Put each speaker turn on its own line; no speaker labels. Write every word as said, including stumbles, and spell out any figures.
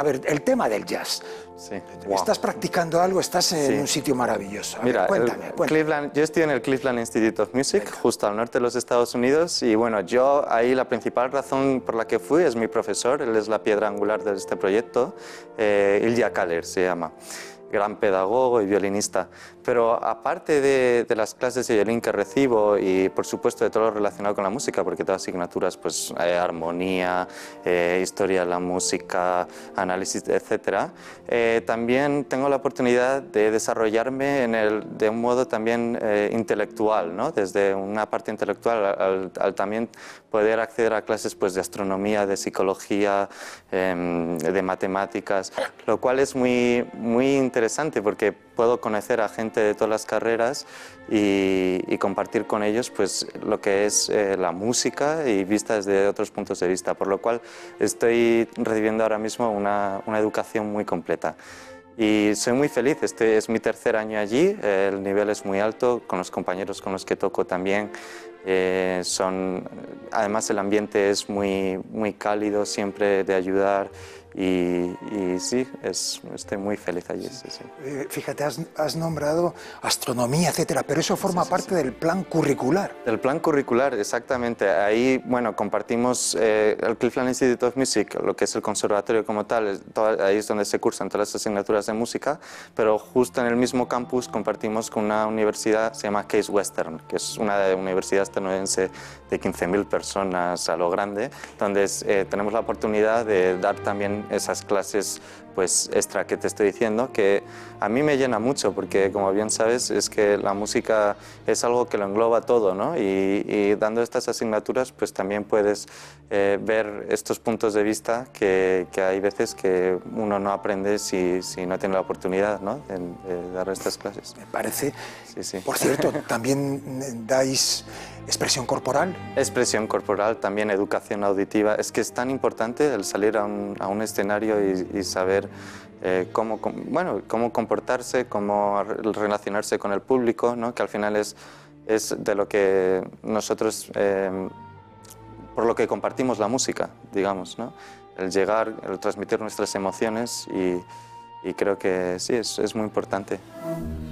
a ver, el tema del jazz.
Sí.
Estás
Wow.
practicando algo, estás en
Sí.
un sitio maravilloso. A
Mira,
ver, cuéntame,
el
cuéntame.
Cleveland, yo estoy en el Cleveland Institute of Music,
Venga.
justo al norte de los Estados Unidos, y bueno, yo ahí la principal razón por la que fui es mi profesor, él es la piedra angular de este proyecto, eh, Ilya Kaller se llama. Gran pedagogo y violinista, pero aparte de, de las clases de violín que recibo y por supuesto de todo lo relacionado con la música, porque todas las asignaturas, pues eh, armonía, eh, historia de la música, análisis, etcétera, eh, también tengo la oportunidad de desarrollarme en el, de un modo también eh, intelectual, ¿no? Desde una parte intelectual al, al también poder acceder a clases pues, de astronomía, de psicología, eh, de matemáticas, lo cual es muy, muy interesante porque puedo conocer a gente de todas las carreras y, y compartir con ellos pues, lo que es eh, la música y vista desde otros puntos de vista, por lo cual estoy recibiendo ahora mismo una, una educación muy completa. Y soy muy feliz, este es mi tercer año allí, el nivel es muy alto, con los compañeros con los que toco también. Eh, son, además el ambiente es muy, muy cálido, siempre de ayudar y, y sí, es, estoy muy feliz allí. Sí, sí.
Eh, fíjate, has, has nombrado astronomía, etcétera, pero eso forma
Sí, sí,
parte
sí.
del plan curricular.
El plan curricular, exactamente. Ahí, bueno, compartimos eh, el Cleveland Institute of Music, lo que es el conservatorio como tal, es toda, ahí es donde se cursan todas las asignaturas de música, pero justo en el mismo campus compartimos con una universidad, se llama Case Western, que es una universidad estadounidense de quince mil personas a lo grande, donde es, eh, tenemos la oportunidad de dar también esas clases pues extra que te estoy diciendo, que a mí me llena mucho, porque como bien sabes, es que la música es algo que lo engloba todo, ¿no? Y, y dando estas asignaturas, pues también puedes eh, ver estos puntos de vista que, que hay veces que uno no aprende si, si no tiene la oportunidad, ¿no? de, de dar estas clases.
Me parece.
Sí, sí.
Por cierto, también dais expresión corporal.
Expresión corporal, también educación auditiva. Es que es tan importante el salir a un, a un escenario y, y saber eh, cómo, bueno, cómo comportarse, cómo relacionarse con el público, ¿no? Que al final es, es de lo que nosotros, eh, por lo que compartimos la música, digamos, ¿no? El llegar, el transmitir nuestras emociones y, y creo que sí, es, es muy importante.